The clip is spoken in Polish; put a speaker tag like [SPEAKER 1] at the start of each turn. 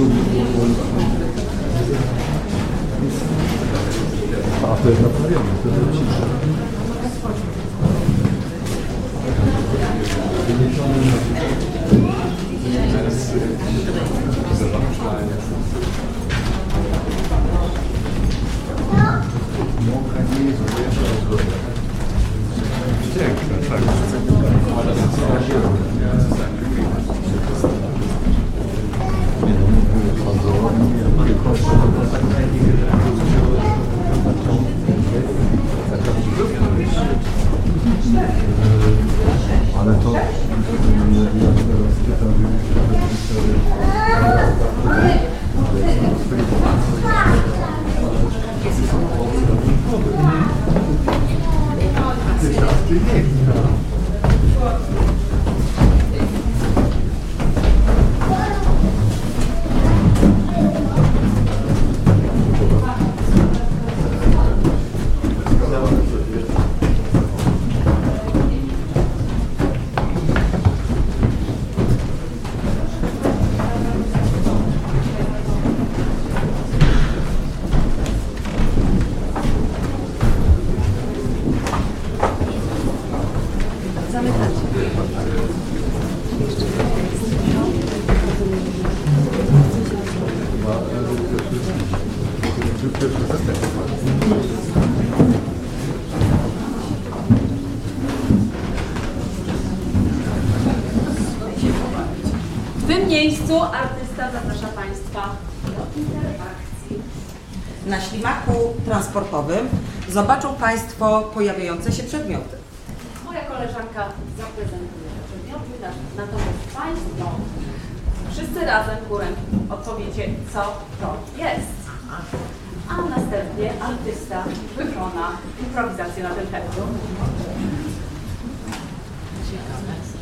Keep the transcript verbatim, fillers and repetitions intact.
[SPEAKER 1] A to jest naprawione, to jest ciszy. Piękne, tak. Ale to ja teraz pytam,
[SPEAKER 2] W tym miejscu artysta zaprasza Państwa do interakcji.
[SPEAKER 3] Na ślimaku transportowym zobaczą Państwo pojawiające się przedmioty.
[SPEAKER 2] Moja koleżanka zaprezentuje te przedmioty, natomiast Państwo wszyscy razem chórem odpowiecie, co to jest. A następnie artysta wykona improwizację na ten temat.